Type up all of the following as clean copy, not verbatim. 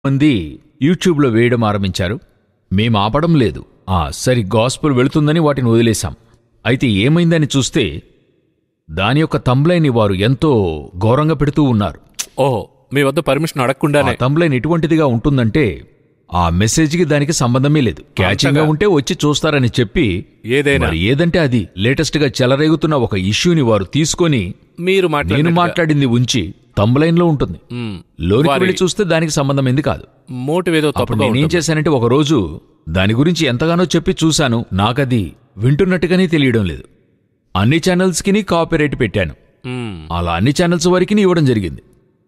మంది యూట్యూబ్లో వేయడం ఆరంభించారు. మేం ఆపడం లేదు. సరి గాస్పుల్ వెళుతుందని వాటిని వదిలేశాం. అయితే ఏమైందని చూస్తే దాని యొక్క తంబ్లైన్ని వారు ఎంతో ఘోరంగా పెడుతూ ఉన్నారు. ఓహో, మీ వద్ద పర్మిషన్ అడగకుండానే తంబ్లైన్ ఎటువంటిదిగా ఉంటుందంటే ఆ మెసేజ్కి దానికి సంబంధమే లేదు. క్యాచింగ్గా ఉంటే వచ్చి చూస్తారని చెప్పి ఏదంటే అది లేటెస్ట్ గా చెలరేగుతున్న ఒక ఇష్యూని వారు తీసుకొని నేను మాట్లాడింది ఉంచి తంబ్లైన్లో ఉంటుంది. లోనికి వెళ్ళి చూస్తే దానికి సంబంధమైంది కాదు. అప్పుడు నేనేం చేశానంటే ఒకరోజు దాని గురించి ఎంతగానో చెప్పి చూశాను. నాకది వింటున్నట్టుగానే తెలియడం లేదు. అన్ని ఛానల్స్కి కాపీరైట్ పెట్టాను. అలా అన్ని ఛానల్స్ వరకు ఇవ్వడం జరిగింది.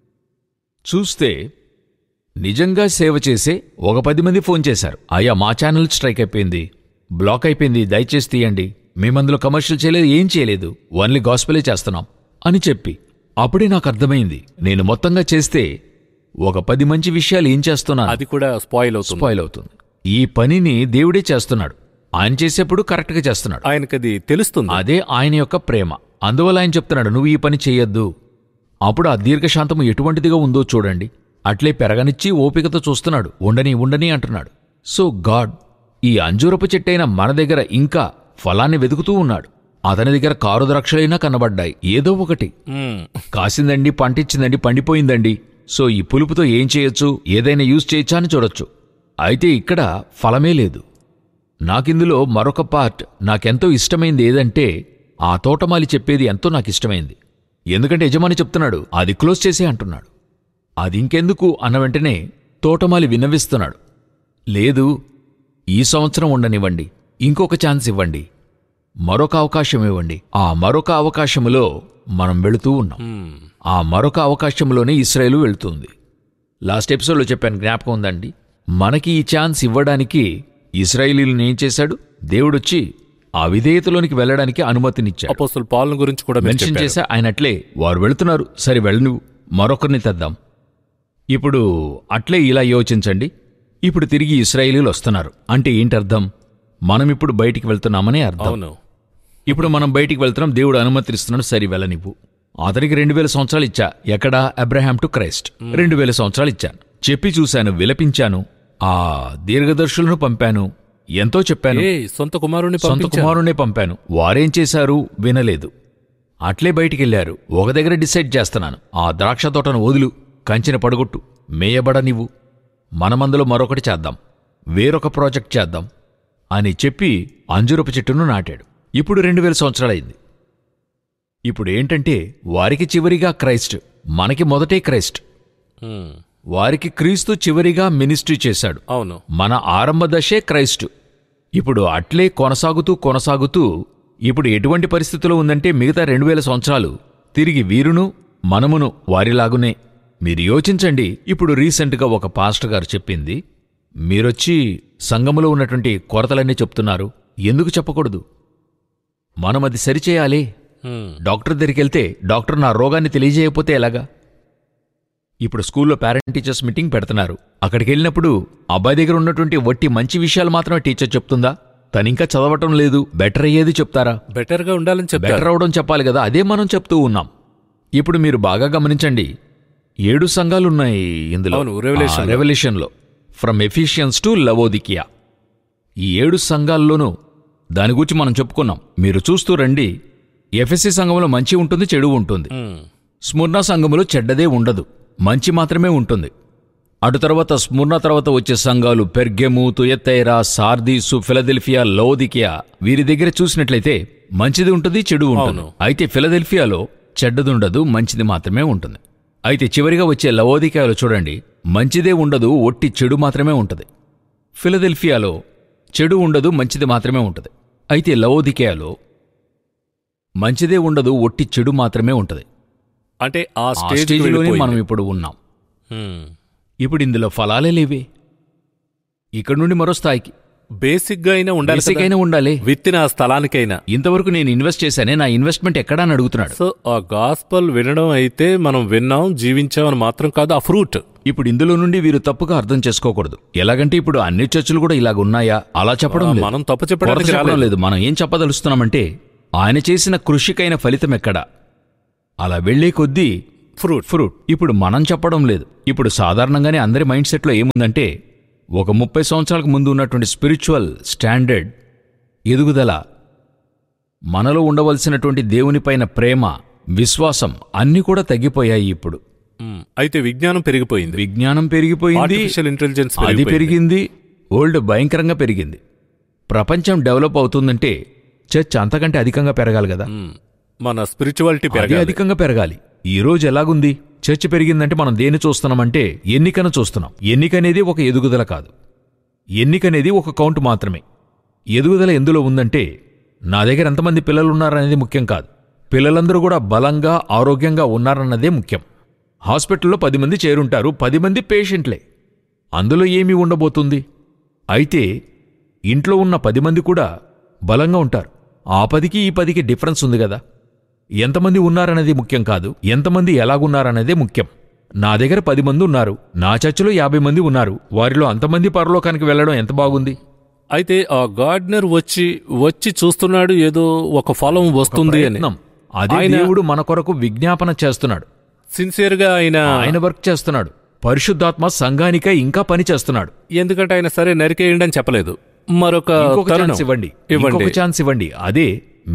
చూస్తే నిజంగా సేవ చేసే ఒక 10 మంది ఫోన్ చేశారు. అయ్యా, మా ఛానల్ స్ట్రైక్ అయిపోయింది, బ్లాక్ అయిపోయింది, దయచేసి తీయండి, మేమందులో కమర్షియల్ చేయలేదు, ఏం చేయలేదు, ఓన్లీ గాస్పెలే చేస్తున్నాం అని చెప్పి. అప్పుడే నాకు అర్థమైంది, నేను మొత్తంగా చేస్తే ఒక 10 మంచి విషయాలు ఏం చేస్తున్నా అది కూడా స్పాయిల్ అవుతుంది. ఈ పనిని దేవుడే చేస్తున్నాడు. ఆయన చేసేప్పుడు కరెక్ట్గా చేస్తున్నాడు. ఆయనకది తెలుస్తుంది. అదే ఆయన యొక్క ప్రేమ. అందువల్ల ఆయన చెప్తున్నాడు, నువ్వు ఈ పని చెయ్యొద్దు. అప్పుడు ఆ దీర్ఘశాంతము ఎటువంటిదిగా ఉందో చూడండి. అట్లే పెరగనిచ్చి ఓపికతో చూస్తున్నాడు. ఉండని అంటున్నాడు. సో గాడ్ ఈ అంజూరపు చెట్టైన మన దగ్గర ఇంకా ఫలాన్ని వెతుకుతూ ఉన్నాడు. అతని దగ్గర కారు ద్రాక్షలైనా కనబడ్డాయి. ఏదో ఒకటి కాసిందండి, పంటిచ్చిందండి, పండిపోయిందండి. సో ఈ పులుపుతో ఏం చేయొచ్చు, ఏదైనా యూజ్ చేయొచ్చా అని చూడొచ్చు. అయితే ఇక్కడ ఫలమే లేదు. నాకిందులో మరొక పార్ట్ నాకెంతో ఇష్టమైంది ఏదంటే, ఆ తోటమాలి చెప్పేది ఎంతో నాకిష్టమైంది. ఎందుకంటే యజమాని చెప్తున్నాడు, అది క్లోజ్ చేసే అంటున్నాడు. అది ఇంకెందుకు అన్న వెంటనే తోటమాలి విన్నవిస్తున్నాడు, లేదు, ఈ సంవత్సరం ఉండనివ్వండి, ఇంకొక ఛాన్స్ ఇవ్వండి, మరొక అవకాశం ఇవ్వండి. ఆ మరొక అవకాశములో మనం వెళుతూ ఉన్నాం. ఆ మరొక అవకాశంలోనే ఇశ్రాయేలు వెళుతుంది. లాస్ట్ ఎపిసోడ్లో చెప్పాను, జ్ఞాపకం ఉందండి. మనకి ఈ ఛాన్స్ ఇవ్వడానికి ఇశ్రాయేలీయులను ఏం చేశాడు, దేవుడొచ్చి ఆ విధేయతలోనికి వెళ్లడానికి అనుమతినిచ్చాడు. అపోస్తలుల పౌలు గురించి కూడా మెన్షన్ చేశా. ఆయనట్లే వారు వెళుతున్నారు, సరే వెళ్ళను, మరొకరిని తెద్దాం. ఇప్పుడు అట్లే ఇలా యోచించండి. ఇప్పుడు తిరిగి ఇశ్రాయేలీయులు వస్తున్నారు అంటే ఏంటర్థం? మనమిప్పుడు బయటికి వెళ్తున్నామనే అర్థం. ఇప్పుడు మనం బయటికి వెళ్తున్నాం, దేవుడు అనుమతిస్తున్నాడు, సరి వెళ్ళనివ్వు. అతనికి 2000 సంవత్సరాలు ఇచ్చా. ఎక్కడా? అబ్రహాం టు క్రైస్ట్ 2000 సంవత్సరాలు ఇచ్చాను. చెప్పి చూశాను, విలపించాను, ఆ దీర్ఘదర్శులను పంపాను, ఎంతో చెప్పాను, సొంత కుమారుణ్ణే పంపాను. వారేం చేశారు? వినలేదు. అట్లే బయటికెళ్లారు. ఒక దగ్గర డిసైడ్ చేస్తున్నాను, ఆ ద్రాక్ష తోటను వదులు, కంచెన పడగొట్టు, మేయబడనివ్వు, మనమందులో మరొకటి చేద్దాం, వేరొక ప్రాజెక్ట్ చేద్దాం అని చెప్పి అంజూరపు చెట్టును నాటాడు. ఇప్పుడు 2000 సంవత్సరాలైంది. ఇప్పుడు ఏంటంటే వారికి చివరిగా క్రైస్ట్, మనకి మొదటే క్రైస్ట్. వారికి క్రీస్తు చివరిగా మినిస్ట్రీ చేశాడు. అవును, మన ఆరంభ దశే క్రైస్టు. ఇప్పుడు అట్లే కొనసాగుతూ ఇప్పుడు ఎటువంటి పరిస్థితిలో ఉందంటే మిగతా 2000 సంవత్సరాలు తిరిగి వీరును మనమును వారిలాగునే. మీరు యోచించండి. ఇప్పుడు రీసెంట్గా ఒక పాస్టర్ గారు చెప్పింది, మీరొచ్చి సంఘములో ఉన్నటువంటి కొరతలన్నీ చెప్తున్నారు, ఎందుకు చెప్పకూడదు? మనం అది సరిచేయాలి. డాక్టర్ దగ్గరికెళ్తే డాక్టర్ నా రోగాన్ని తెలియజేయకపోతే ఎలాగా? ఇప్పుడు స్కూల్లో పేరెంట్ టీచర్స్ మీటింగ్ పెడుతున్నారు. అక్కడికి వెళ్ళినప్పుడు అబ్బాయి దగ్గర ఉన్నటువంటి వట్టి మంచి విషయాలు మాత్రమే టీచర్ చెప్తుందా? తనింకా చదవటం లేదు, బెటర్ అయ్యేది చెప్తారా? బెటర్గా ఉండాలని బెటర్ అవడం చెప్పాలి కదా. అదే మనం చెప్తూ ఉన్నాం. ఇప్పుడు మీరు బాగా గమనించండి, 7 సంఘాలున్నాయి ఇందులో, రెవల్యూషన్లో, ఫ్రమ్ ఎఫిషియన్స్ టు లవోదికియా. ఈ 7 సంఘాల్లోనూ దాని గురించి మనం చెప్పుకున్నాం. మీరు చూస్తూ రండి. ఎఫెసీ సంఘంలో మంచి ఉంటుంది, చెడు ఉంటుంది. స్ముర్నా సంఘములో చెడ్డదే ఉండదు, మంచి మాత్రమే ఉంటుంది. అటు తర్వాత స్ముర్నా తర్వాత వచ్చే సంఘాలు పెర్గెము, తుయతైరా, సార్దీసు, ఫిలదెల్ఫియా, లవోదికియా, వీరి దగ్గర చూసినట్లయితే మంచిది ఉంటుంది, చెడు ఉంటుంది. అయితే ఫిలదెల్ఫియాలో చెడ్డదుండదు, మంచిది మాత్రమే ఉంటుంది. అయితే చివరిగా వచ్చే లవోదికియాలో చూడండి, మంచిదే ఉండదు, ఒట్టి చెడు మాత్రమే ఉంటుంది. ఫిలదెల్ఫియాలో చెడు ఉండదు, మంచిది మాత్రమే ఉంటుంది. అయితే లవోదికియాలో మంచిదే ఉండదు, ఒట్టి చెడు మాత్రమే ఉంటుంది. అంటే ఆ స్టేజ్లోనే మనం ఇప్పుడు ఉన్నాం. ఇప్పుడు ఇందులో ఫలాలే లేవే. ఇక్కడ నుండి మరో స్థాయికి బేసిక్గా అయినా ఉండాలి. విత్తిన స్థలానికైనా ఇంతవరకు నేను ఇన్వెస్ట్ చేశానే, నా ఇన్వెస్ట్మెంట్ ఎక్కడా అని అడుగుతున్నాడు. సో ఆ గాస్పల్ వినడం అయితే మనం విన్నాం, జీవించామని మాత్రం కాదు, ఆ ఫ్రూట్. ఇప్పుడు ఇందులో నుండి వీరు తప్పుగా అర్థం చేసుకోకూడదు. ఎలాగంటే ఇప్పుడు అన్ని చర్చలు కూడా ఇలాగున్నాయా అలా చెప్పడం లేదు. మనం తప్పు చెప్పడం లేదు. మనం ఏం చెప్పదలుస్తున్నామంటే, ఆయన చేసిన కృషికైన ఫలితం ఎక్కడా? అలా వెళ్లే కొద్దీ ఫ్రూట్. ఇప్పుడు మనం చెప్పడం లేదు. ఇప్పుడు సాధారణంగానే అందరి మైండ్ సెట్లో ఏముందంటే ఒక 30 సంవత్సరాలకు ముందు ఉన్నటువంటి స్పిరిచువల్ స్టాండర్డ్ ఎదుగుదల, మనలో ఉండవలసినటువంటి దేవునిపైన ప్రేమ, విశ్వాసం అన్నీ కూడా తగ్గిపోయాయి ఇప్పుడు. అయితే విజ్ఞానం పెరిగిపోయింది, విజ్ఞానం పెరిగిపోయింది, ఆర్టిఫిషియల్ ఇంటెలిజెన్స్ అది పెరిగింది, వరల్డ్ భయంకరంగా పెరిగింది. ప్రపంచం డెవలప్ అవుతుందంటే చర్చ్ అంతకంటే అధికంగా పెరగాలి కదా. మన స్పిరిచువాలిటీ అది పెరగాలి. అధికంగా పెరగాలి. ఈ రోజు ఎలాగుంది? చర్చ్ పెరిగిందంటే మనం దేన్ని చూస్తున్నామంటే ఎన్నికను చూస్తున్నాం. ఎన్నికనేది ఒక ఎదుగుదల కాదు. ఎన్నికనేది ఒక కౌంట్ మాత్రమే. ఎదుగుదల ఎందులో ఉందంటే నా దగ్గర ఎంతమంది పిల్లలున్నారనేది ముఖ్యం కాదు. పిల్లలందరూ కూడా బలంగా ఆరోగ్యంగా ఉన్నారన్నదే ముఖ్యం. హాస్పిటల్లో 10 మంది చేరుంటారు, 10 మంది పేషెంట్లే. అందులో ఏమీ ఉండబోతుంది? అయితే ఇంట్లో ఉన్న 10 మంది కూడా బలంగా ఉంటారు. ఆ 10కి ఈ 10కి డిఫరెన్స్ ఉంది కదా. ఎంతమంది ఉన్నారనేది ముఖ్యం కాదు, ఎంతమంది ఎలాగున్నారనేదే ముఖ్యం. నా దగ్గర 10 మంది ఉన్నారు, నా చర్చిలో 50 మంది ఉన్నారు. వారిలో అంతమంది పరలోకానికి వెళ్లడం ఎంత బాగుంది. అయితే ఆ గార్డెనర్ వచ్చి చూస్తున్నాడు, ఏదో ఒక ఫలం వస్తుంది అని. అదే దేవుడు మన కొరకు విజ్ఞాపన చేస్తున్నాడు. సిన్సియర్గా ఆయన వర్క్ చేస్తున్నాడు. పరిశుద్ధాత్మ సంఘానికై ఇంకా పని చేస్తున్నాడు. ఎందుకంటే ఆయన సరే నరికేయండి అని చెప్పలేదు. మరొక ఛాన్స్ ఇవ్వండి, ఇంకొక ఛాన్స్ ఇవ్వండి. అదే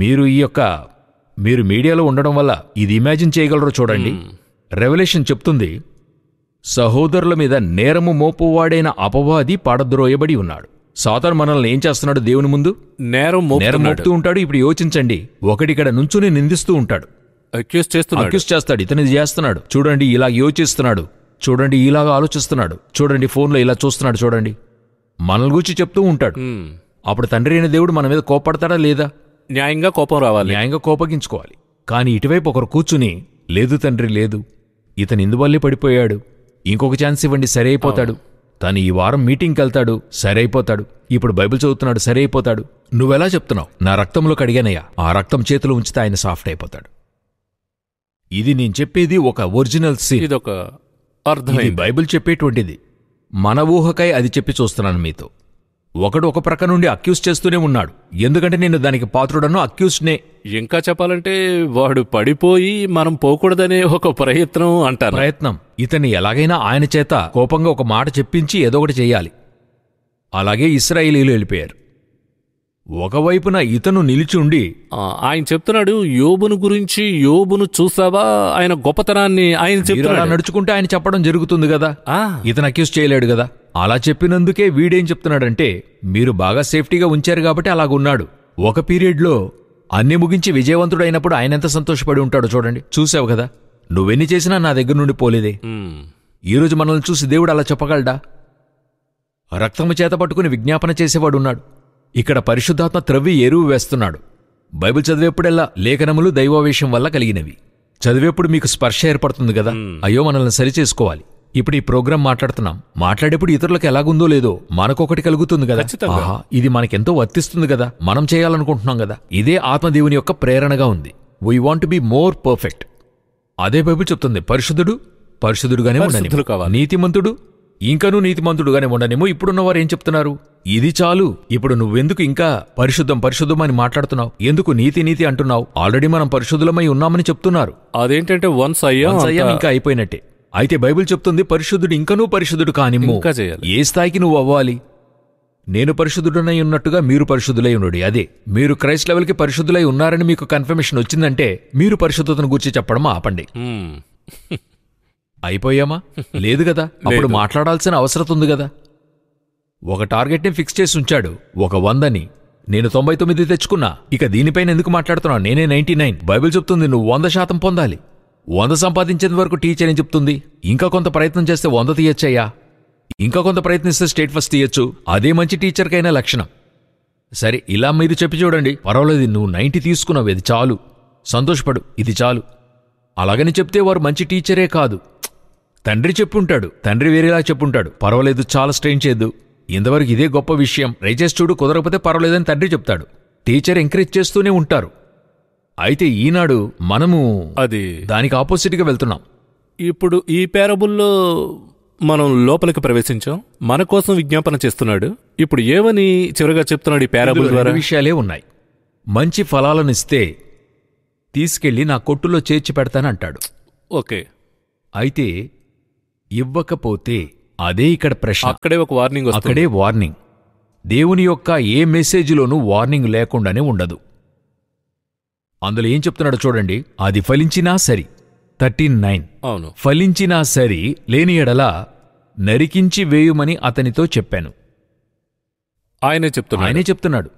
మీరు మీడియాలో ఉండడం వల్ల ఇది ఇమాజిన్ చేయగలరో చూడండి. రెవల్యూషన్ చెప్తుంది, సహోదరుల మీద నేరము మోపువాడైన అపవాది పాడద్రోయబడి ఉన్నాడు. సాతాను మనల్ని ఏం చేస్తున్నాడు? దేవుని ముందు నేరం మోపుతూ ఉంటాడు. ఇప్పుడు యోచించండి, ఒకడిక్కడ నుంచుని నిందిస్తూ ఉంటాడు, అక్యూజ్ చేస్తాడు, ఇతను చేస్తున్నాడు, చూడండి ఇలా యోచిస్తున్నాడు, చూడండి ఇలాగా ఆలోచిస్తున్నాడు, చూడండి ఫోన్లో ఇలా చూస్తున్నాడు, చూడండి మనల్ని గూర్చి చెప్తూ ఉంటాడు. అప్పుడు తండ్రి అయిన దేవుడు మన మీద కోపడతాడా లేదా? న్యాయంగా కోపం రావాలి, న్యాయంగా కోపగించుకోవాలి. కానీ ఇటువైపు ఒకరు కూర్చుని, లేదు తండ్రి లేదు, ఇతను ఇందువల్లే పడిపోయాడు, ఇంకొక ఛాన్స్ ఇవ్వండి సరే అయిపోతాడు, తను ఈ వారం మీటింగ్కి వెళ్తాడు సరే అయిపోతాడు, ఇప్పుడు బైబిల్ చదువుతున్నాడు సరే అయిపోతాడు. నువ్వెలా చెప్తున్నావు? నా రక్తంలో కడిగానయ్యా, ఆ రక్తం చేతిలో ఉంచితే ఆయన సాఫ్ట్ అయిపోతాడు. ఇది నేను చెప్పేది ఒక ఒరిజినల్ సీన్. ఇదొక అర్థం. ఇది బైబిల్ చెప్పేటువంటిది. మన ఊహకై అది చెప్పి చూస్తున్నాను మీతో. ఒకడు ఒక ప్రక్క నుండి అక్యూజ్ చేస్తూనే ఉన్నాడు, ఎందుకంటే నేను దానికి పాత్రుడను, అక్యూజ్నే. ఇంకా చెప్పాలంటే వాడు పడిపోయి మనం పోకూడదనే ఒక ప్రయత్నం అంటారు. ప్రయత్నం. ఇతన్ని ఎలాగైనా ఆయన చేత కోపంగా ఒక మాట చెప్పించి ఏదో ఒకటి చెయ్యాలి. అలాగే ఇశ్రాయేలీలు వెళ్ళిపోయారు. ఒకవైపున ఇతను నిలిచి ఉండి ఆయన చెప్తున్నాడు యోబును గురించి, యోబును చూసావా, ఆయన గొప్పతనాన్ని ఆయన చెప్తున్నాడు. నడుచుకుంటే ఆయన చెప్పడం జరుగుతుంది కదా, ఇతను అక్యూజ్ చేయలేడు కదా. అలా చెప్పినందుకే వీడేం చెప్తున్నాడంటే, మీరు బాగా సేఫ్టీగా ఉంచారు కాబట్టి అలాగున్నాడు. ఒక పీరియడ్లో అన్ని ముగించి విజయవంతుడైనప్పుడు ఆయన ఎంత సంతోషపడి ఉంటాడో చూడండి. చూసావు కదా, నువ్వెన్ని చేసినా నా దగ్గర నుండి పోలేదే. ఈరోజు మనల్ని చూసి దేవుడు అలా చెప్పగలడా? రక్తము చేత పట్టుకుని విజ్ఞాపన చేసేవాడున్నాడు. ఇక్కడ పరిశుద్ధాత్మ త్రవ్వి ఎరువు వేస్తున్నాడు. బైబిల్ చదివేప్పుడెల్లా లేఖనములు దైవావేశం వల్ల కలిగినవి. చదివేప్పుడు మీకు స్పర్శ ఏర్పడుతుంది కదా, అయ్యో మనల్ని సరిచేసుకోవాలి. ఇప్పుడు ఈ ప్రోగ్రాం మాట్లాడేప్పుడు ఇతరులకు ఎలాగుందో లేదో మనకొకటి కలుగుతుంది కదా, ఆహా ఇది మనకెంతో వర్తిస్తుంది కదా, మనం చేయాలనుకుంటున్నాం కదా. ఇదే ఆత్మదేవుని యొక్క ప్రేరణగా ఉంది. We want be more perfect. అదే బైబిల్ చెప్తుంది, పరిశుద్ధుడుగానే ఉండని, నీతిమంతుడు ఇంకనూ నీతిమంతుడుగానే ఉండనేమో. ఇప్పుడున్నవారు ఏం చెప్తున్నారు? ఇది చాలు, ఇప్పుడు నువ్వెందుకు ఇంకా పరిశుద్ధం అని మాట్లాడుతున్నావు? ఎందుకు నీతి అంటున్నావు? ఆల్రెడీ మనం పరిశుద్ధులమై ఉన్నామని చెప్తున్నారు. అదేంటంటే వన్స్ అయ్యాం ఇంకా అయిపోయినట్టే. అయితే బైబిల్ చెప్తుంది, పరిశుద్ధుడు ఇంకనూ పరిశుద్ధుడు కానిమ్ము. ఏ స్థాయికి నువ్వు అవ్వాలి? నేను పరిశుద్ధుడనై ఉన్నట్టుగా మీరు పరిశుద్ధులై ఉండు. అదే మీరు క్రైస్ట్ లెవెల్కి పరిశుద్ధులై ఉన్నారని మీకు కన్ఫర్మేషన్ వచ్చిందంటే మీరు పరిశుద్ధతను గురించి చెప్పడం ఆపండి. అయిపోయామా? లేదు కదా. అప్పుడు మాట్లాడాల్సిన అవసరం ఉంది కదా. ఒక టార్గెట్ని ఫిక్స్ చేసి ఉంచాడు, ఒక 100ని. నేను 99 తెచ్చుకున్నా, ఇక దీనిపైన ఎందుకు మాట్లాడుతున్నా? నేనే 99. బైబిల్ చెప్తుంది నువ్వు 100% పొందాలి. 100 సంపాదించేంత వరకు టీచర్ ఏం చెప్తుంది? ఇంకా కొంత ప్రయత్నం చేస్తే 100 తీయచ్చయ్యా, ఇంకా కొంత ప్రయత్నిస్తే స్టేట్ ఫస్ట్ తీయచ్చు. అదే మంచి టీచర్కైనా లక్షణం. సరే ఇలా మీరు చెప్పి చూడండి, పర్వాలేదు నువ్వు 90 తీసుకున్నావు, ఇది చాలు, సంతోషపడు, ఇది చాలు. అలాగని చెప్తే వారు మంచి టీచరే కాదు. తండ్రి చెప్పుంటాడు, తండ్రి వేరేలా చెప్పుంటాడు, పర్వాలేదు చాలా స్ట్రెయిన్ చేయద్దు, ఇంతవరకు ఇదే గొప్ప విషయం, ట్రై చేసి చూడు, కుదరకపోతే పర్వాలేదని తండ్రి చెప్తాడు. టీచర్ ఎంకరేజ్ చేస్తూనే ఉంటారు. అయితే ఈనాడు మనము దానికి ఆపోజిట్గా వెళ్తున్నాం. ఇప్పుడు ఈ పేరబుల్లో మనం లోపలికి ప్రవేశించాం, మన కోసం విజ్ఞాపన చేస్తున్నాడు. ఇప్పుడు ఏమని చివరిగా చెప్తున్నాడు ఈ పేరబుల్ ద్వారా? విషయాలే ఉన్నాయి. మంచి ఫలాలనిస్తే తీసుకెళ్లి నా కొట్టులో చేర్చి పెడతానంటాడు. ఓకే, అయితే ఇవ్వకపోతే అదే ఇక్కడ ప్రశ్న. అక్కడే ఒక వార్నింగ్ వస్తుంది. అక్కడే వార్నింగ్. దేవుని యొక్క ఏ మెసేజ్లోనూ వార్నింగ్ లేకుండానే ఉండదు. అందులో ఏం చెప్తున్నాడో చూడండి. అది ఫలించినా సరి. 13:9. అవును, ఫలించినా సరి, లేని ఎడల నరికించి వేయుమని అతనితో చెప్పాను. ఆయనే చెప్తున్నాడు.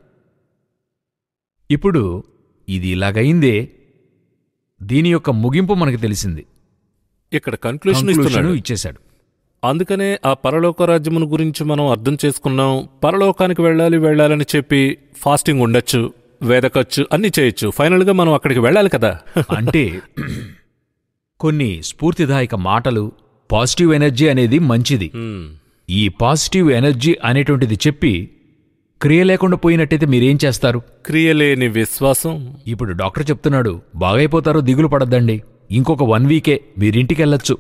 ఇప్పుడు ఇది ఇలాగైందే, దీని యొక్క ముగింపు మనకు తెలిసింది. ఇక్కడ కన్క్లూషన్ ఇచ్చేశాడు. అందుకనే ఆ పరలోక రాజ్యమును గురించి మనం అర్థం చేసుకున్నాం. పరలోకానికి వెళ్ళాలని చెప్పి ఫాస్టింగ్ ఉండొచ్చు, వేదకచ్చు, అన్ని చేయొచ్చు. ఫైనల్గా మనం అక్కడికి వెళ్ళాలి కదా. అంటే కొన్ని స్ఫూర్తిదాయక మాటలు, పాజిటివ్ ఎనర్జీ అనేది మంచిది. ఈ పాజిటివ్ ఎనర్జీ అనేటువంటిది చెప్పి క్రియ లేకుండా పోయినట్టయితే మీరేం చేస్తారు? క్రియలేని విశ్వాసం. ఇప్పుడు డాక్టర్ చెప్తున్నాడు, బాగైపోతారో దిగులు పడద్దండి, ఇంకొక 1 వీకే మీరింటికెళ్ళొచ్చు.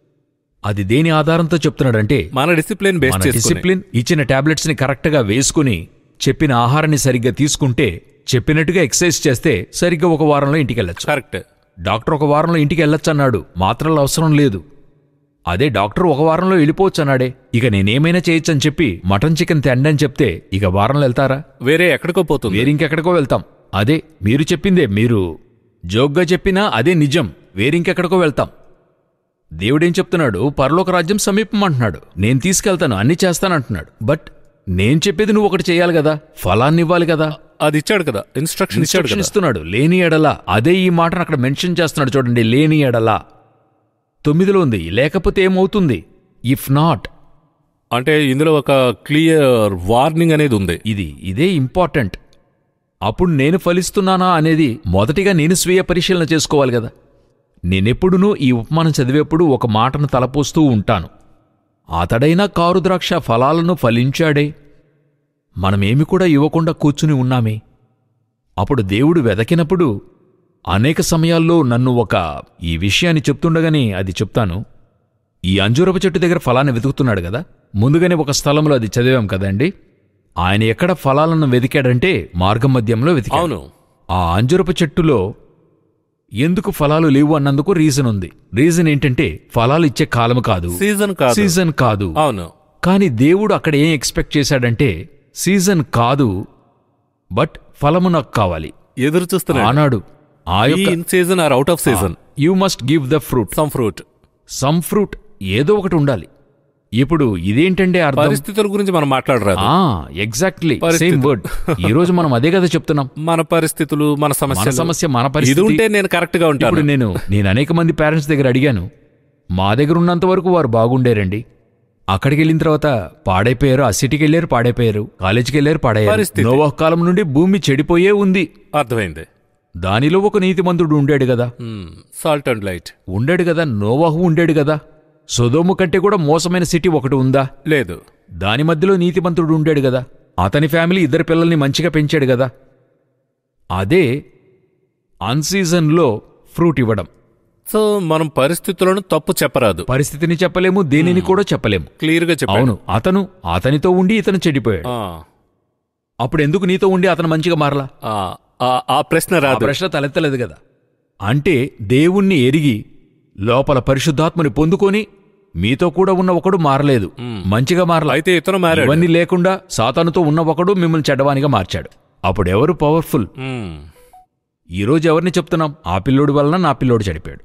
అది దేని ఆధారంతో చెప్తున్నాడంటే మన డిసిప్లిన్ ఇచ్చిన టాబ్లెట్స్ ని కరెక్ట్గా వేసుకుని, చెప్పిన ఆహారాన్ని సరిగ్గా తీసుకుంటే, చెప్పినట్టుగా ఎక్సర్సైజ్ చేస్తే సరిగ్గా ఒక వారంలో ఇంటికెళ్ళొచ్చు. కరెక్ట్. డాక్టర్ ఒక వారంలో ఇంటికెళ్ళొచ్చన్నాడు, మాత్రలు అవసరం లేదు. అదే డాక్టర్ ఒక వారంలో వెళ్ళిపోవచ్చన్నాడే, ఇక నేనేమైనా చేయొచ్చని చెప్పి మటన్ చికెన్ తిండని చెప్తే ఇక వారంలో వెళ్తారా? వేరే ఎక్కడికో పోతుంది, వేరింకెక్కడికో వెళ్తాం. అదే మీరు చెప్పిందే, మీరు జోగ్గా చెప్పినా అదే నిజం, వేరింకెక్కడికో వెళ్తాం. దేవుడేం చెప్తున్నాడు? పరలోక రాజ్యం సమీపం అంటున్నాడు. నేను తీసుకెళ్తాను, అన్ని చేస్తానంటున్నాడు. బట్ నేను చెప్పేది నువ్వు ఒకటి చేయాలి కదా, ఫలాన్ని ఇవ్వాలి కదా. అది ఇచ్చాడు కదా, ఇన్స్ట్రక్షన్ ఇస్తున్నాడు. లేని ఎడల, అదే ఈ మాటను అక్కడ మెన్షన్ చేస్తున్నాడు చూడండి. లేని ఎడల 9లో ఉంది, లేకపోతే ఏమవుతుంది? ఇఫ్ నాట్ అంటే ఇందులో ఒక క్లియర్ వార్నింగ్ అనేది ఉంది. ఇదే ఇంపార్టెంట్. అప్పుడు నేను ఫలిస్తున్నానా అనేది మొదటిగా నేను స్వీయ పరిశీలన చేసుకోవాలి కదా. నేనెప్పుడునూ ఈ ఉపమానం చదివేప్పుడు ఒక మాటను తలపోస్తూ ఉంటాను. అతడైనా కారు ద్రాక్ష ఫలాలను ఫలించాడే, మనమేమి కూడా ఇవ్వకుండా కూర్చుని ఉన్నామే. అప్పుడు దేవుడు వెదకినప్పుడు అనేక సమయాల్లో నన్ను ఈ విషయాన్ని చెప్తుండగానే అది చెప్తాను. ఈ అంజూరపు చెట్టు దగ్గర ఫలాన్ని వెతుకుతున్నాడు కదా, ముందుగానే ఒక స్థలంలో అది చదివాం కదండి. ఆయన ఎక్కడ ఫలాలను వెతికాడంటే మార్గం మధ్యంలో వెతికాడు. ఆ అంజూరపు చెట్టులో ఎందుకు ఫలాలు లేవు అన్నందుకు రీజన్ ఉంది. రీజన్ ఏంటంటే ఫలాలు ఇచ్చే కాలం కాదు, సీజన్ కాదు. అవును. కాని దేవుడు అక్కడ ఏం ఎక్స్పెక్ట్ చేశాడంటే, సీజన్ కాదు, బట్ ఫలము నాకు కావాలి, ఎదురు చూస్తున్నాడు అన్నాడు. In season are out of season, you must give the fruit. Some fruit ఏదో ఒకటి ఉండాలి. ఇప్పుడు ఇదేంటంటే పరిస్థితుల గురించి మనం మాట్లాడరాదు. Exactly same word. ఈ రోజు మనం అదే కదా చెప్తున్నాం. మన పరిస్థితులు, మన సమస్య, మన పరిస్థితి ఉంటే నేను కరెక్ట్ గా ఉంటాను. ఇప్పుడు నేను అనేక మంది పేరెంట్స్ దగ్గర అడిగాను. మా దగ్గర ఉన్నంత వరకు వారు బాగుండేరండి. అక్కడికి వెళ్ళిన తర్వాత పాడైపోయారు. ఆ సిటీకి వెళ్ళారు, పాడైపోయారు. కాలేజీకి వెళ్ళారు, పాడయ్యారు. నోవాహు కాలం నుండి భూమి చెడిపోయే ఉంది. అర్థమైంది. దానిలో ఒక నీతిమంతుడు ఉండాడు కదా, సాల్ట్ అండ్ లైట్ ఉండాడు కదా, నోవాహు ఉండాడు కదా. సొదోము కంటే కూడా మోసమైన సిటీ ఒకటి ఉందా? లేదు. దాని మధ్యలో నీతిమంతుడు ఉండాడు కదా. అతని ఫ్యామిలీ 2 పిల్లల్ని మంచిగా పెంచాడు కదా. అదే అన్సీజన్లో ఫ్రూట్ ఇవ్వడం. సో మనం పరిస్థితులను తప్పు చెప్పరాదు. పరిస్థితిని చెప్పలేము, దేనిని కూడా చెప్పలేము. క్లియర్గా చెప్పాను. అవును, అతనితో ఉండి ఇతను చెడిపోయాడు. అప్పుడు ఎందుకు నీతో ఉండి అతను మంచిగా మారలా? ఆ ప్రశ్న రాదు. ప్రశ్న తలెత్తలేదు కదా. అంటే దేవుణ్ణి ఎరిగి లోపల పరిశుద్ధాత్మని పొందుకొని మీతో కూడా ఉన్న ఒకడు మారలేదు, మంచిగా మారలా. అయితే ఇతను మారాడు. ఇవన్నీ లేకుండా సాతానుతో ఉన్న ఒకడు మిమ్మల్ని చెడ్డవానిగా మార్చాడు. అప్పుడెవరు పవర్ఫుల్? ఈరోజు ఎవరిని చెప్తున్నాం? ఆ పిల్లోడి వలన నా పిల్లోడు చెడిపోయాడు.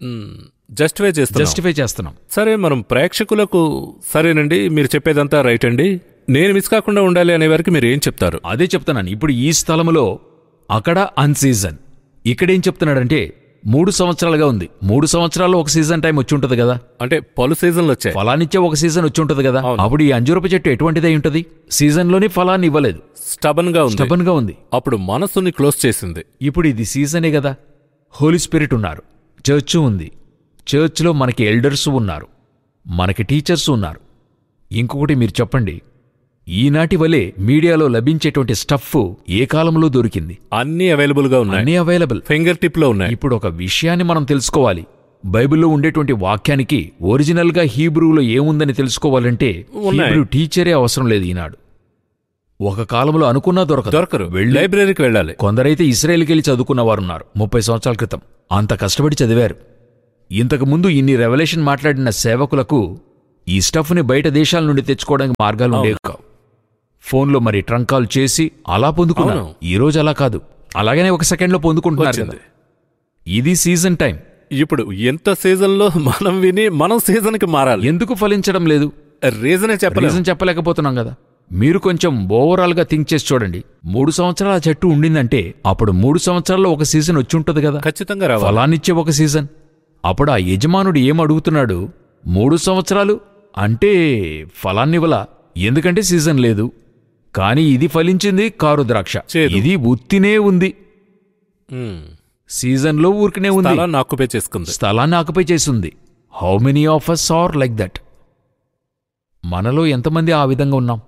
జస్టిఫై చేస్తున్నాం. సరే, మనం ప్రేక్షకులకు సరేనండి మీరు చెప్పేదంతా రైట్ అండి, నేను మిస్ కాకుండా ఉండాలి అనే వారికి మీరు ఏం చెప్తారు? అదే చెప్తున్నాను. ఇప్పుడు ఈ స్థలములో అక్కడ అన్సీజన్, ఇక్కడేం చెప్తున్నాడంటే 3 సంవత్సరాలుగా ఉంది. 3 సంవత్సరాల్లో ఒక సీజన్ టైం వచ్చి ఉంటుంది కదా. అంటే పలు సీజన్లు వచ్చాయి, ఫలాన్నిచ్చే ఒక సీజన్ వచ్చి ఉంటుంది కదా. అప్పుడు ఈ అంజూరపు చెట్టు ఎటువంటిదై ఉంటుంది? సీజన్లోని ఫలాన్ని ఇవ్వలేదు, స్టబన్ గా ఉంది. అప్పుడు మనసుని క్లోజ్ చేసింది. ఇప్పుడు ఇది సీజనే కదా. హోలీ స్పిరిట్ ఉన్నారు, చర్చ్ ఉంది. చర్చ్లో మనకి ఎల్డర్స్ ఉన్నారు, మనకి టీచర్స్ ఉన్నారు. ఇంకొకటి మీరు చెప్పండి, ఈనాటి వలె మీడియాలో లభించేటువంటి స్టఫ్ ఏ కాలంలో దొరికింది? అన్నీ అవైలబుల్ గా ఉన్నాయి, అన్నీ అవైలబుల్, ఫింగర్ టిప్ లో ఉన్నాయి. ఇప్పుడు ఒక విషయాన్ని మనం తెలుసుకోవాలి. బైబిల్లో ఉండేటువంటి వాక్యానికి ఒరిజినల్ గా హీబ్రూలో ఏముందని తెలుసుకోవాలంటే హీబ్రూ టీచరే అవసరం లేదు ఈనాడు. ఒక కాలంలో అనుకున్నా దొరకరు, లైబ్రరీకి వెళ్ళాలి. కొందరైతే ఇస్రాయేల్కి వెళ్ళి చదువుకున్నవారున్నారు 30 సంవత్సరాల క్రితం. అంత కష్టపడి చదివారు. ఇంతకుముందు ఇన్ని రెవల్యూషన్ మాట్లాడిన సేవకులకు ఈ స్టఫ్ని బయట దేశాల నుండి తెచ్చుకోవడానికి మార్గాలు ఉండేవి కావు. ఫోన్లో మరి ట్రంక్ కాల్ చేసి అలా పొందుకున్నాను. ఈరోజు అలా కాదు, అలాగనే ఒక సెకండ్లో పొందుకుంటున్నారు కదా. ఇది సీజన్ టైం. ఇప్పుడు ఎంత సీజన్లో మనం విని మనం సీజన్కి మారాలి. ఎందుకు ఫలించడం లేదు? రీజన్ చెప్పలేకపోతున్నాం కదా. మీరు కొంచెం ఓవరాల్గా థింక్ చేసి చూడండి. 3 సంవత్సరాల చెట్టు ఉండిందంటే అప్పుడు 3 సంవత్సరాల్లో ఒక సీజన్ వచ్చి ఉంటుంది కదా. ఖచ్చితంగా రావాలి. ఫలాన్నిచ్చే ఒక సీజన్. అప్పుడు ఆ యజమానుడు ఏం అడుగుతున్నాడు? 3 సంవత్సరాలు అంటే ఫలాన్నివ్వలా, ఎందుకంటే సీజన్ లేదు. కానీ ఇది ఫలించింది కారు ద్రాక్ష. ఇది ఉత్తినే ఉంది, సీజన్లో ఊరికనే ఉంది, స్థలాన్ని ఆక్యుపై చేసింది. How many of us are like that? మనలో ఎంతమంది ఆ విధంగా ఉన్నాం?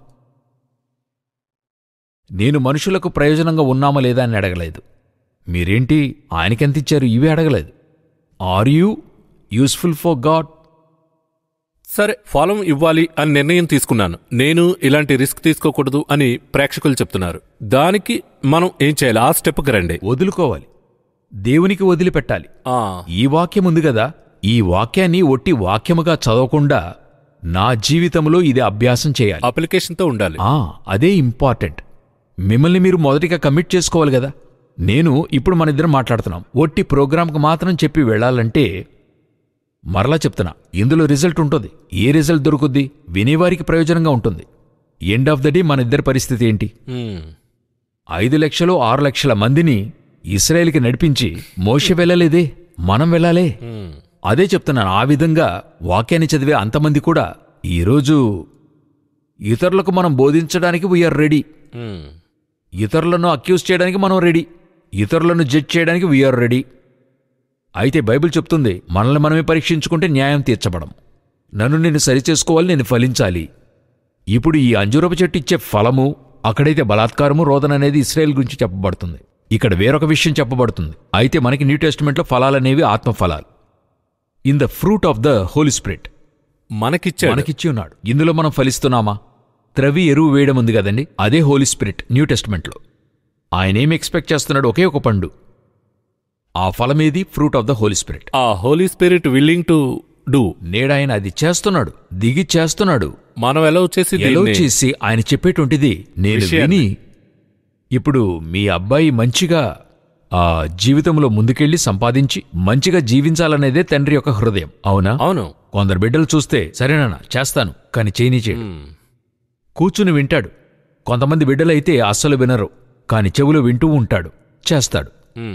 నేను మనుషులకు ప్రయోజనంగా ఉన్నామా లేదా అని అడగలేదు. మీరేంటి ఆయనకెంతిచ్చారు ఇవి అడగలేదు. Are you useful for God? సరే, ఫలం ఇవ్వాలి అని నిర్ణయం తీసుకున్నాను, నేను ఇలాంటి రిస్క్ తీసుకోకూడదు అని ప్రేక్షకులు చెప్తున్నారు. దానికి మనం ఏం చేయాలి? ఆ స్టెప్కి రండి. వదులుకోవాలి, దేవునికి వదిలిపెట్టాలి. ఈ వాక్యం ఉంది కదా, ఈ వాక్యాన్ని ఒట్టి వాక్యముగా చదవకుండా నా జీవితంలో ఇది అభ్యాసం చేయాలి. అప్లికేషన్తో ఉండాలి. అదే ఇంపార్టెంట్. మిమ్మల్ని మీరు మొదటిగా కమిట్ చేసుకోవాలి కదా. నేను ఇప్పుడు మన ఇద్దరం మాట్లాడుతున్నాం. ఒట్టి ప్రోగ్రాంకు మాత్రం చెప్పి వెళ్ళాలంటే, మరలా చెప్తున్నా, ఇందులో రిజల్ట్ ఉంటుంది. ఏ రిజల్ట్ దొరుకుద్ది? వినేవారికి ప్రయోజనంగా ఉంటుంది. ఎండ్ ఆఫ్ ద డే మన ఇద్దరి పరిస్థితి ఏంటి? 5 లక్షలు 6 లక్షల మందిని ఇశ్రాయేలుకి నడిపించి మోషే వెళ్ళలేదే, మనం వెళ్ళాలే. అదే చెప్తున్నాను. ఆ విధంగా వాక్యాన్ని చదివే అంతమంది కూడా ఈరోజు ఇతరులకు మనం బోధించడానికి వీఆర్ రెడీ. ఇతరులను అక్యూజ్ చేయడానికి మనం రెడీ. ఇతరులను జడ్జ్ చేయడానికి వీఆర్ రెడీ. అయితే బైబిల్ చెప్తుంది, మనల్ని మనమే పరీక్షించుకుంటే న్యాయం తీర్చబడం. నన్ను నేను సరిచేసుకోవాలి, నేను ఫలించాలి. ఇప్పుడు ఈ అంజూరపు చెట్టు ఇచ్చే ఫలము, అక్కడైతే బలాత్కారము, రోదన అనేది ఇశ్రాయేల్ గురించి చెప్పబడుతుంది. ఇక్కడ వేరొక విషయం చెప్పబడుతుంది. అయితే మనకి new టెస్టిమెంట్లో ఫలాలనేవి ఆత్మఫలాలు. In the fruit of the Holi spirit మనకిచ్చి ఉన్నాడు. ఇందులో మనం ఫలిస్తున్నామా? త్రవి ఎరువు వేయడం ఉంది కదండి, అదే హోలీ స్పిరిట్ న్యూ టెస్టిమెంట్లో. ఆయనేమి ఎక్స్పెక్ట్ చేస్తున్నాడు? ఒకే ఒక పండు. ఆ ఫలమేది? Fruit of the Holi spirit. ఆ Holi spirit willing to do. నేడాయన అది చేస్తున్నాడు, దిగి చేస్తున్నాడు. మనం ఎలా చేసి ఆయన చెప్పేటువంటిది నేను విని, ఇప్పుడు మీ అబ్బాయి మంచిగా ఆ జీవితంలో ముందుకెళ్లి సంపాదించి మంచిగా జీవించాలనేదే తండ్రి యొక్క హృదయం. అవునా? అవును. కొందరు బిడ్డలు చూస్తే సరేనా చేస్తాను, కానీ చేయడు. కూర్చుని వింటాడు. కొంతమంది బిడ్డలైతే అస్సలు వినరు, కాని చెవులు వింటూ ఉంటాడు, చేస్తాడు.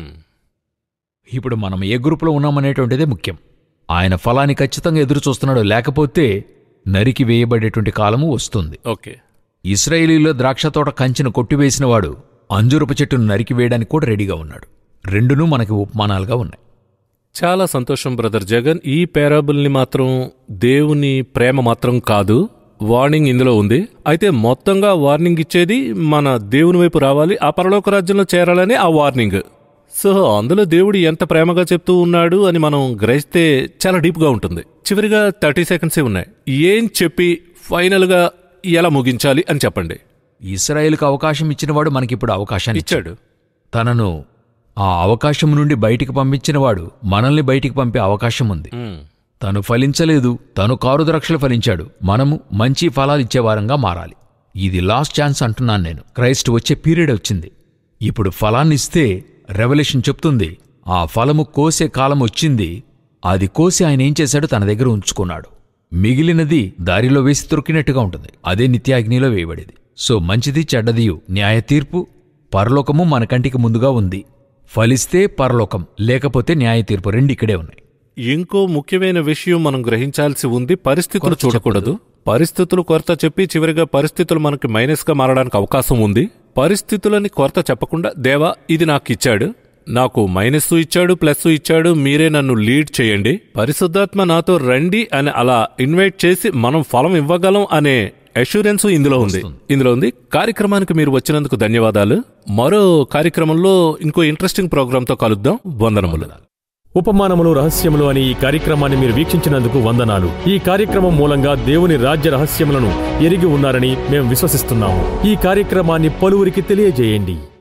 ఇప్పుడు మనం ఏ గ్రూపులో ఉన్నామనేటువంటిదే ముఖ్యం. ఆయన ఫలాన్ని ఖచ్చితంగా ఎదురు చూస్తున్నాడు, లేకపోతే నరికి వేయబడేటువంటి కాలము వస్తుంది. ఓకే. ఇశ్రాయేలీలో ద్రాక్షతోట కంచెను కొట్టివేసినవాడు అంజూరపు చెట్టును నరికివేయడానికి కూడా రెడీగా ఉన్నాడు. రెండునూ మనకి ఉపమానాలుగా ఉన్నాయి. చాలా సంతోషం బ్రదర్ జగన్. ఈ పేరాబుల్ని మాత్రం దేవుని ప్రేమ మాత్రం కాదు, వార్నింగ్ ఇందులో ఉంది. అయితే మొత్తంగా వార్నింగ్ ఇచ్చేది మన దేవుని వైపు రావాలి, ఆ పరలోక రాజ్యంలో చేరాలని ఆ వార్నింగ్. సో అందులో దేవుడు ఎంత ప్రేమగా చెప్తూ ఉన్నాడు అని మనం గ్రహిస్తే చాలా డీప్గా ఉంటుంది. చివరిగా 30 సెకండ్సే ఉన్నాయి. ఏం చెప్పి ఫైనల్గా ఎలా ముగించాలి అని చెప్పండి. ఇశ్రాయేలుకు అవకాశం ఇచ్చినవాడు మనకిప్పుడు అవకాశాన్ని ఇచ్చాడు. తనను ఆ అవకాశం నుండి బయటికి పంపించినవాడు మనల్ని బయటికి పంపే అవకాశం ఉంది. తను ఫలించలేదు, తను కారు ద్రాక్షలు ఫలించాడు. మనము మంచి ఫలాలు ఇచ్చేవారంగా మారాలి. ఇది లాస్ట్ ఛాన్స్ అంటున్నాను నేను. క్రైస్ట్ వచ్చే పీరియడ్ వచ్చింది. ఇప్పుడు ఫలాన్నిస్తే రెవల్యూషన్ చెప్తుంది, ఆ ఫలము కోసే కాలం వచ్చింది. అది కోసి ఆయన ఏం చేశాడు? తన దగ్గర ఉంచుకున్నాడు. మిగిలినది దారిలో వేసి దొరికినట్టుగా ఉంటుంది. అదే నిత్యాగ్నిలో వేయబడేది. సో మంచిది చెడ్డదియు న్యాయ తీర్పు పరలోకము మన కంటికి ముందుగా ఉంది. ఫలిస్తే పరలోకం, లేకపోతే న్యాయ తీర్పు, రెండు ఇక్కడే ఉన్నాయి. ఇంకో ముఖ్యమైన విషయం మనం గ్రహించాల్సి ఉంది. పరిస్థితులు చూడకూడదు. పరిస్థితులు కొరత చెప్పి చివరిగా పరిస్థితులు మనకి మైనస్గా మారడానికి అవకాశం ఉంది. పరిస్థితులని కొరత చెప్పకుండా, దేవా ఇది నాకు ఇచ్చాడు, నాకు మైనస్ ఇచ్చాడు, ప్లస్ ఇచ్చాడు, మీరే నన్ను లీడ్ చేయండి, పరిశుద్ధాత్మ నాతో రండి అని అలా ఇన్వైట్ చేసి మనం ఫలం ఇవ్వగలం అనే అష్యూరెన్స్ ఇందులో ఉంది. కార్యక్రమానికి మీరు వచ్చినందుకు ధన్యవాదాలు. మరో కార్యక్రమంలో ఇంకో ఇంట్రెస్టింగ్ ప్రోగ్రాంతో కలుద్దాం. వందనములు. ఉపమానములు రహస్యములు అని ఈ కార్యక్రమాన్ని మీరు వీక్షించినందుకు వందనాలు. ఈ కార్యక్రమం మూలంగా దేవుని రాజ్య రహస్యములను ఎరిగి ఉన్నారని మేము విశ్వసిస్తున్నాము. ఈ కార్యక్రమాన్ని పలువురికి తెలియజేయండి.